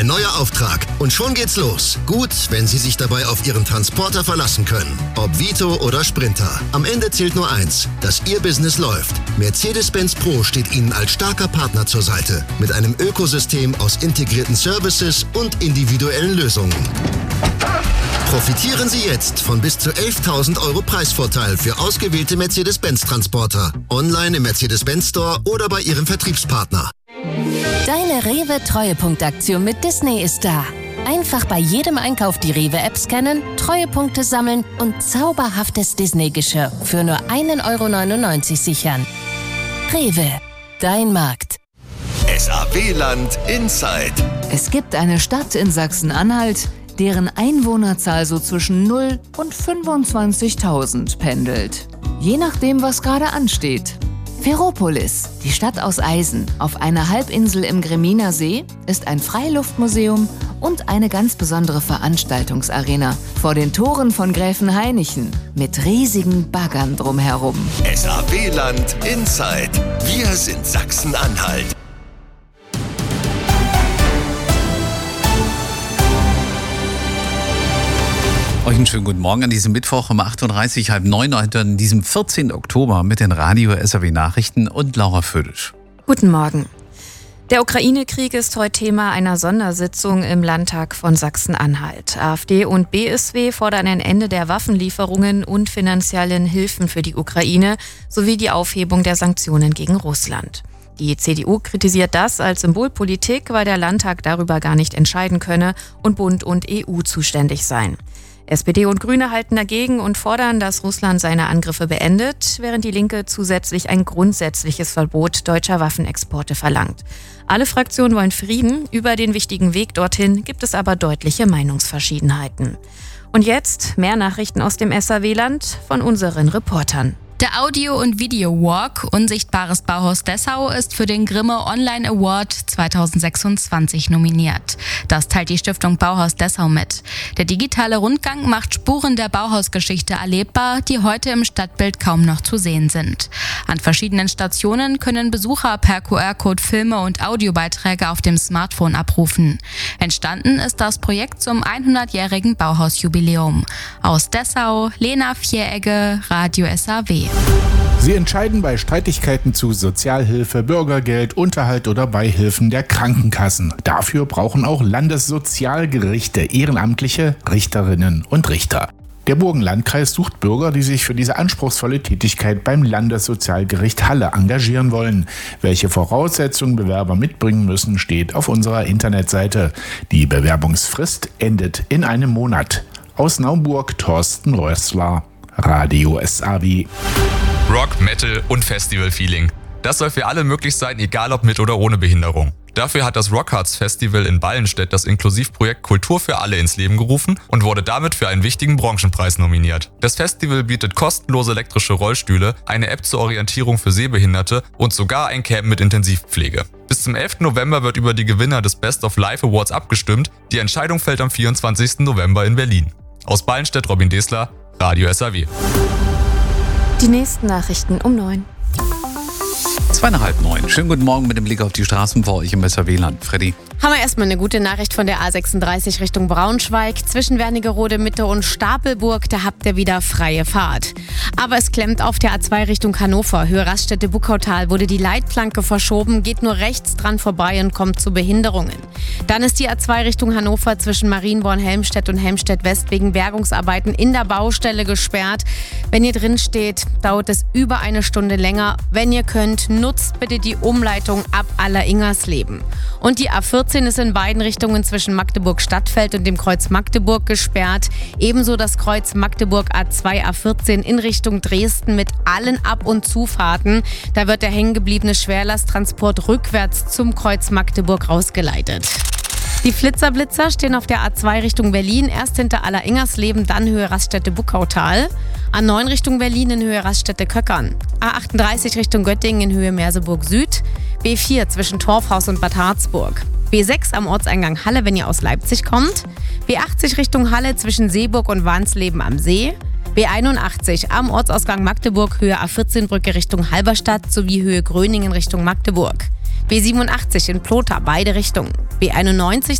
ein neuer Auftrag. Und schon geht's los. Gut, wenn Sie sich dabei auf Ihren Transporter verlassen können. Ob Vito oder Sprinter. Am Ende zählt nur eins, dass Ihr Business läuft. Mercedes-Benz Pro steht Ihnen als starker Partner zur Seite. Mit einem Ökosystem aus integrierten Services und individuellen Lösungen. Profitieren Sie jetzt von bis zu 11.000 € Preisvorteil für ausgewählte Mercedes-Benz-Transporter. Online im Mercedes-Benz Store oder bei Ihrem Vertriebspartner. Deine Rewe-Treuepunktaktion mit Disney ist da. Einfach bei jedem Einkauf die Rewe-App scannen, Treuepunkte sammeln und zauberhaftes Disney-Geschirr für nur 1,99 € sichern. Rewe, dein Markt. SAW-Land Inside. Es gibt eine Stadt in Sachsen-Anhalt, deren Einwohnerzahl so zwischen 0 und 25.000 pendelt. Je nachdem, was gerade ansteht. Ferropolis, die Stadt aus Eisen, auf einer Halbinsel im Greminer See, ist ein Freiluftmuseum und eine ganz besondere Veranstaltungsarena vor den Toren von Gräfenhainichen mit riesigen Baggern drumherum. SAW-Land Inside. Wir sind Sachsen-Anhalt. Euch einen schönen guten Morgen an diesem Mittwoch um 8.30 Uhr, halb 9 heute, an diesem 14. Oktober mit den Radio SAW Nachrichten und Laura Födisch. Guten Morgen. Der Ukraine-Krieg ist heute Thema einer Sondersitzung im Landtag von Sachsen-Anhalt. AfD und BSW fordern ein Ende der Waffenlieferungen und finanziellen Hilfen für die Ukraine sowie die Aufhebung der Sanktionen gegen Russland. Die CDU kritisiert das als Symbolpolitik, weil der Landtag darüber gar nicht entscheiden könne und Bund und EU zuständig seien. SPD und Grüne halten dagegen und fordern, dass Russland seine Angriffe beendet, während die Linke zusätzlich ein grundsätzliches Verbot deutscher Waffenexporte verlangt. Alle Fraktionen wollen Frieden, über den wichtigen Weg dorthin gibt es aber deutliche Meinungsverschiedenheiten. Und jetzt mehr Nachrichten aus dem SAW-Land von unseren Reportern. Der Audio- und Video-Walk Unsichtbares Bauhaus Dessau ist für den Grimme Online Award 2026 nominiert. Das teilt die Stiftung Bauhaus Dessau mit. Der digitale Rundgang macht Spuren der Bauhausgeschichte erlebbar, die heute im Stadtbild kaum noch zu sehen sind. An verschiedenen Stationen können Besucher per QR-Code Filme und Audiobeiträge auf dem Smartphone abrufen. Entstanden ist das Projekt zum 100-jährigen Bauhausjubiläum. Aus Dessau, Lena Vieregge, Radio SAW. Sie entscheiden bei Streitigkeiten zu Sozialhilfe, Bürgergeld, Unterhalt oder Beihilfen der Krankenkassen. Dafür brauchen auch Landessozialgerichte ehrenamtliche Richterinnen und Richter. Der Burgenlandkreis sucht Bürger, die sich für diese anspruchsvolle Tätigkeit beim Landessozialgericht Halle engagieren wollen. Welche Voraussetzungen Bewerber mitbringen müssen, steht auf unserer Internetseite. Die Bewerbungsfrist endet in einem Monat. Aus Naumburg, Thorsten Rössler, Radio SAW. Rock, Metal und Festival-Feeling. Das soll für alle möglich sein, egal ob mit oder ohne Behinderung. Dafür hat das Rockharz Festival in Ballenstedt das Inklusivprojekt Kultur für alle ins Leben gerufen und wurde damit für einen wichtigen Branchenpreis nominiert. Das Festival bietet kostenlose elektrische Rollstühle, eine App zur Orientierung für Sehbehinderte und sogar ein Camp mit Intensivpflege. Bis zum 11. November wird über die Gewinner des Best of Life Awards abgestimmt. Die Entscheidung fällt am 24. November in Berlin. Aus Ballenstedt, Robin Desler, Radio SAW. Die nächsten Nachrichten um 9. 8:30. Schönen guten Morgen mit dem Blick auf die Straßen vor euch im SAW-Land. Freddy. Haben wir erstmal eine gute Nachricht von der A36 Richtung Braunschweig. Zwischen Wernigerode Mitte und Stapelburg, da habt ihr wieder freie Fahrt. Aber es klemmt auf der A2 Richtung Hannover. Höhe Raststätte-Buckautal wurde die Leitplanke verschoben, geht nur rechts dran vorbei und kommt zu Behinderungen. Dann ist die A2 Richtung Hannover zwischen Marienborn-Helmstedt und Helmstedt-West wegen Bergungsarbeiten in der Baustelle gesperrt. Wenn ihr drin steht, dauert es über eine Stunde länger. Wenn ihr könnt, nutzt bitte die Umleitung ab Aller-Ingersleben. Und die A14 ist in beiden Richtungen zwischen Magdeburg-Stadtfeld und dem Kreuz Magdeburg gesperrt. Ebenso das Kreuz Magdeburg A2, A14 in Richtung Dresden mit allen Ab- und Zufahrten. Da wird der hängengebliebene Schwerlasttransport rückwärts zum Kreuz Magdeburg rausgeleitet. Die Flitzerblitzer stehen auf der A2 Richtung Berlin, erst hinter Aller-Ingersleben, dann Höhe Raststätte-Buckautal. A9 Richtung Berlin in Höhe Raststätte-Köckern. A38 Richtung Göttingen in Höhe Merseburg Süd. B4 zwischen Torfhaus und Bad Harzburg. B6 am Ortseingang Halle, wenn ihr aus Leipzig kommt. B80 Richtung Halle zwischen Seeburg und Wansleben am See. B81 am Ortsausgang Magdeburg, Höhe A14 Brücke Richtung Halberstadt sowie Höhe Gröningen Richtung Magdeburg. B87 in Plotha, beide Richtungen. B91